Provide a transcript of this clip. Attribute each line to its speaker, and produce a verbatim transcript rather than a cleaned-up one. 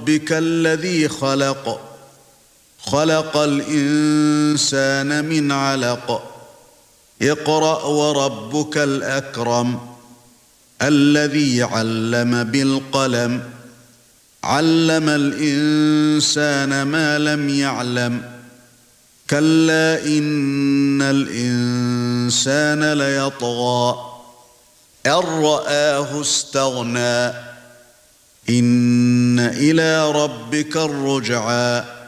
Speaker 1: ربك الذي خلق خلق الإنسان من علق اقرأ وربك الأكرم الذي علم بالقلم علم الإنسان ما لم يعلم كلا إن الإنسان ليطغى أن رآه استغنى إن إلى ربك الرجعى